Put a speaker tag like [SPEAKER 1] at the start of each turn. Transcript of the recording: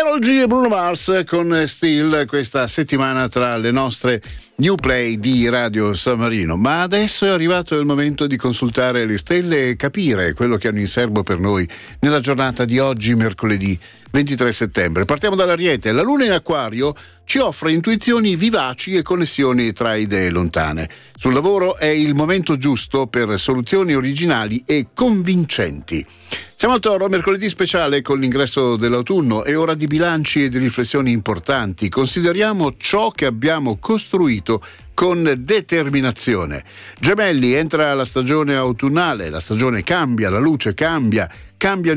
[SPEAKER 1] Karol G e Bruno Mars con Still questa settimana tra le nostre New Play di Radio San Marino. Ma adesso è arrivato il momento di consultare le stelle e capire quello che hanno in serbo per noi nella giornata di oggi, mercoledì 23 settembre. Partiamo dall'Ariete. La luna in Acquario ci offre intuizioni vivaci e connessioni tra idee lontane. Sul lavoro è il momento giusto per soluzioni originali e convincenti. Siamo al Toro, mercoledì speciale con l'ingresso dell'autunno, è ora di bilanci e di riflessioni importanti. Consideriamo ciò che abbiamo costruito con determinazione. Gemelli, entra la stagione autunnale, la stagione cambia, la luce cambia, cambiano